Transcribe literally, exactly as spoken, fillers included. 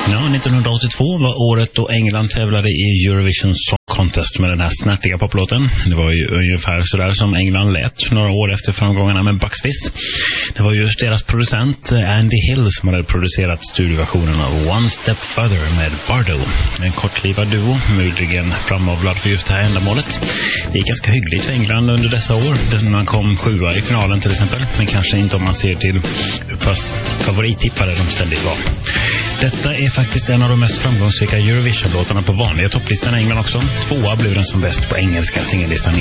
Ja, nittonhundraåttiotvå var året då England tävlade i Eurovision Song Contest med den här snärtiga poplåten. Det var ju ungefär sådär som England lät några år efter framgångarna med Bucks Fizz. Det var just deras producent Andy Hill som hade producerat studioversionen av One Step Further med Bardo. En kortlivad duo, möjligen framavlad för just det här ändamålet. Det gick ganska hyggligt för England under dessa år, när man kom sjua i finalen till exempel. Men kanske inte om man ser till hur pass favorittippade de ständigt var. Detta är faktiskt en av de mest framgångsrika Eurovision-låtarna på vanliga topplistan i England också. Tvåa blev den som bäst på engelska singellistan